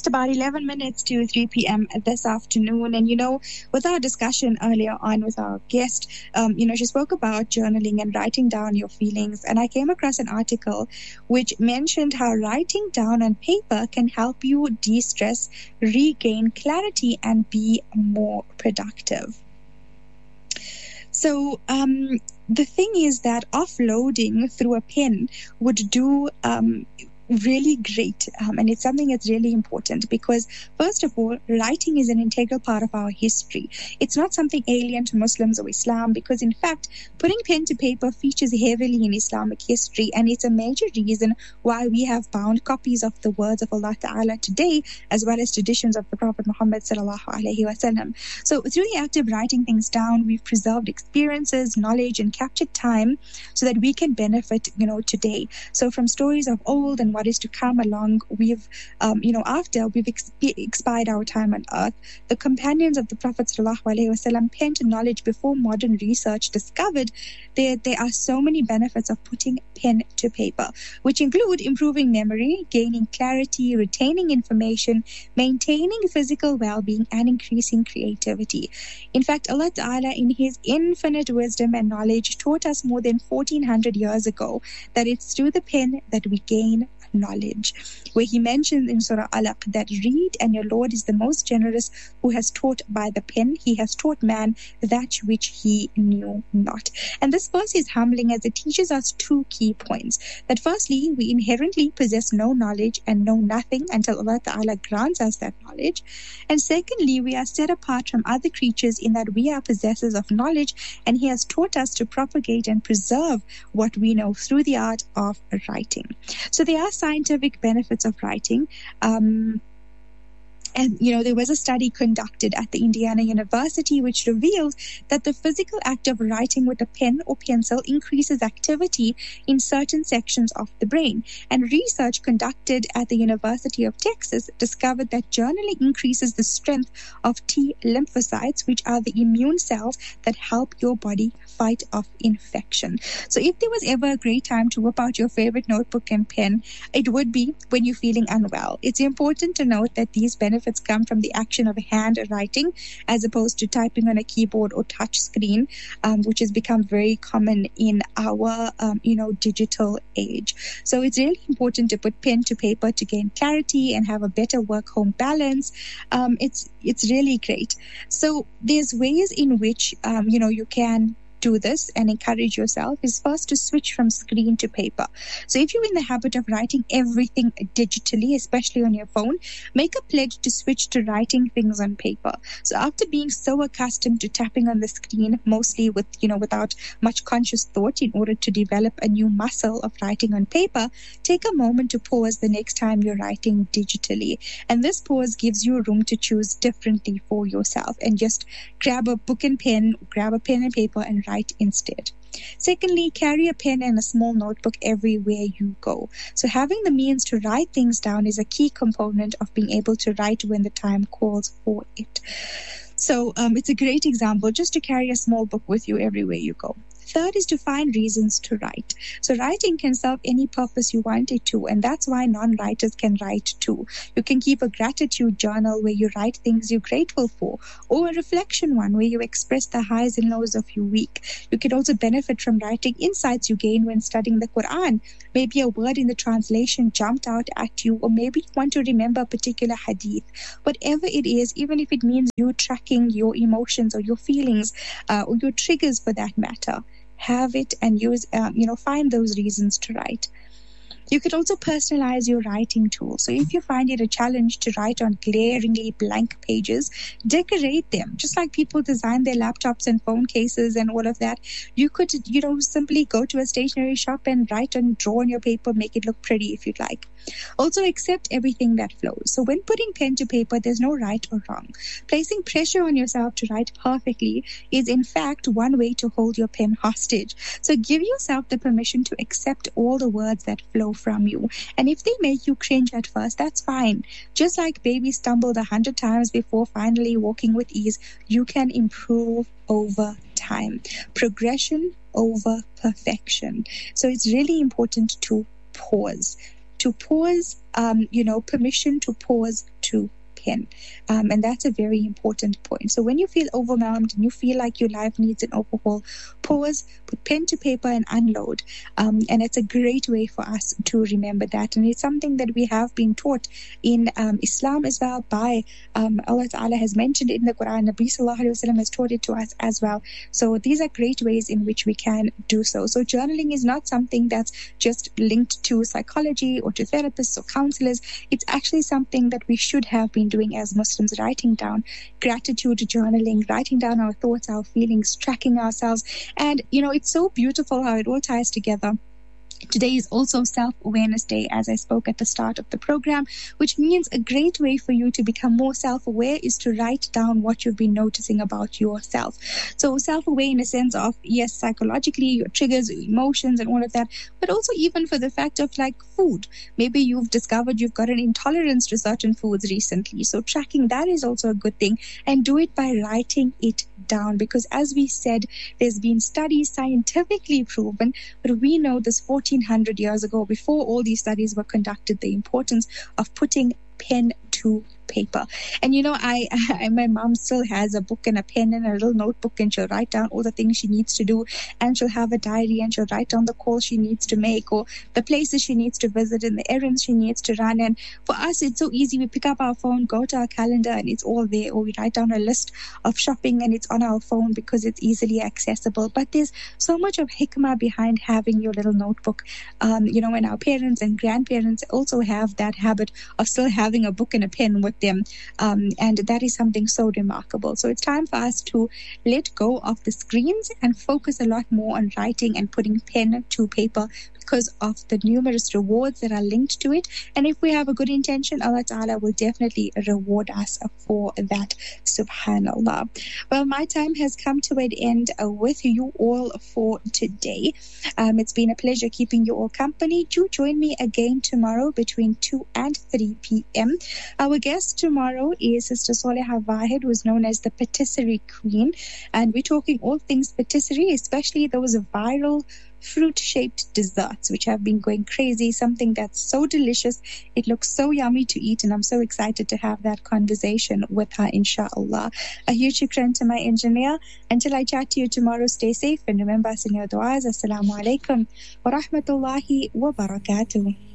Just about 11 minutes to 3 p.m. this afternoon. And, with our discussion earlier on with our guest, she spoke about journaling and writing down your feelings. And I came across an article which mentioned how writing down on paper can help you de-stress, regain clarity, and be more productive. So the thing is that offloading through a pen would do really great, and it's something that's really important because, first of all, writing is an integral part of our history. It's not something alien to Muslims or Islam because, in fact, putting pen to paper features heavily in Islamic history, and it's a major reason why we have bound copies of the words of Allah Ta'ala today, as well as traditions of the Prophet Muhammad Sallallahu Alaihi Wasallam. So through the act of writing things down, we've preserved experiences, knowledge, and captured time so that we can benefit, today. So from stories of old and what is to come along, we've, after we've expired our time on earth, the companions of the Prophet ﷺ penned knowledge before modern research discovered that there are so many benefits of putting pen to paper, which include improving memory, gaining clarity, retaining information, maintaining physical well-being, and increasing creativity. In fact, Allah Ta'ala, in His infinite wisdom and knowledge, taught us more than 1400 years ago that it's through the pen that we gain knowledge, where He mentions in Surah Alaq that read, and your Lord is the most generous, who has taught by the pen. He has taught man that which he knew not. And this verse is humbling as it teaches us two key points. That firstly, we inherently possess no knowledge and know nothing until Allah Ta'ala grants us that knowledge. And secondly, we are set apart from other creatures in that we are possessors of knowledge, and He has taught us to propagate and preserve what we know through the art of writing. So there are scientific benefits of writing. And, there was a study conducted at the Indiana University which revealed that the physical act of writing with a pen or pencil increases activity in certain sections of the brain. And research conducted at the University of Texas discovered that journaling increases the strength of T lymphocytes, which are the immune cells that help your body fight off infection. So if there was ever a great time to whip out your favorite notebook and pen, it would be when you're feeling unwell. It's important to note that these benefits come from the action of hand writing as opposed to typing on a keyboard or touch screen, which has become very common in our digital age. So it's really important to put pen to paper to gain clarity and have a better work-home balance. It's really great. So there's ways in which you can do this and encourage yourself is first to switch from screen to paper. So if you're in the habit of writing everything digitally, especially on your phone, make a pledge to switch to writing things on paper. So after being so accustomed to tapping on the screen, mostly without much conscious thought, in order to develop a new muscle of writing on paper, take a moment to pause the next time you're writing digitally. And this pause gives you room to choose differently for yourself and just grab a book and pen, grab a pen and paper and write instead. Secondly, carry a pen and a small notebook everywhere you go. So having the means to write things down is a key component of being able to write when the time calls for it. So it's a great example just to carry a small book with you everywhere you go. Third is to find reasons to write. So writing can serve any purpose you want it to, and that's why non-writers can write too. You can keep a gratitude journal where you write things you're grateful for, or a reflection one where you express the highs and lows of your week. You can also benefit from writing insights you gain when studying the Quran. Maybe a word in the translation jumped out at you, or maybe you want to remember a particular hadith. Whatever it is, even if it means you tracking your emotions or your feelings or your triggers for that matter, have it and use, find those reasons to write. You could also personalize your writing tool. So if you find it a challenge to write on glaringly blank pages, decorate them. Just like people design their laptops and phone cases and all of that, you could, simply go to a stationery shop and write and draw on your paper, make it look pretty if you'd like. Also, accept everything that flows. So when putting pen to paper, there's no right or wrong. Placing pressure on yourself to write perfectly is in fact one way to hold your pen hostage. So give yourself the permission to accept all the words that flow from you. And if they make you cringe at first, that's fine. Just like babies stumbled 100 times before finally walking with ease, you can improve over time. Progression over perfection. So it's really important to pause. Permission to pause to pen. And that's a very important point. So when you feel overwhelmed and you feel like your life needs an overhaul, pause, put pen to paper and unload. And it's a great way for us to remember that. And it's something that we have been taught in Islam as well by Allah Ta'ala has mentioned it in the Quran. Nabi Sallallahu Alaihi Wasallam has taught it to us as well. So these are great ways in which we can do so. So journaling is not something that's just linked to psychology or to therapists or counselors. It's actually something that we should have been doing as Muslims, writing down gratitude journaling, writing down our thoughts, our feelings, tracking ourselves. And, it's so beautiful how it all ties together. Today is also Self-Awareness Day, as I spoke at the start of the program, which means a great way for you to become more self-aware is to write down what you've been noticing about yourself. So self-aware in a sense of, yes, psychologically, your triggers, your emotions and all of that, but also even for the fact of like food. Maybe you've discovered you've got an intolerance to certain foods recently. So tracking that is also a good thing, and do it by writing it down, because as we said, there's been studies scientifically proven, but we know this 1400 years ago, before all these studies were conducted, the importance of putting pen to paper. And my mom still has a book and a pen and a little notebook, and she'll write down all the things she needs to do, and she'll have a diary and she'll write down the calls she needs to make or the places she needs to visit and the errands she needs to run. And for us, it's so easy. We pick up our phone, go to our calendar, and it's all there, or we write down a list of shopping and it's on our phone because it's easily accessible. But there's so much of hikmah behind having your little notebook. And our parents and grandparents also have that habit of still having a book and a pen with them. And that is something so remarkable. So it's time for us to let go of the screens and focus a lot more on writing and putting pen to paper, because of the numerous rewards that are linked to it. And if we have a good intention, Allah Ta'ala will definitely reward us for that. Subhanallah. Well, my time has come to an end with you all for today. It's been a pleasure keeping you all company. Do join me again tomorrow between 2 and 3 p.m. Our guest tomorrow is Sister Soleha Wahed, who is known as the Patisserie Queen. And we're talking all things patisserie, especially those viral fruit-shaped desserts which have been going crazy, something that's so delicious. It looks so yummy to eat, and I'm so excited to have that conversation with her, inshallah. A huge shukran to my engineer. Until I chat to you tomorrow, stay safe and remember us in your du'as. Assalamu alaikum wa rahmatullahi wa barakatuh.